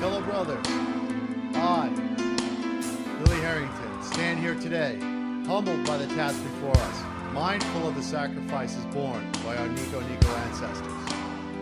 fellow brothers, I, Billy Harrington, stand here today, humbled by the task before us, mindful of the sacrifices borne by our Nico ancestors.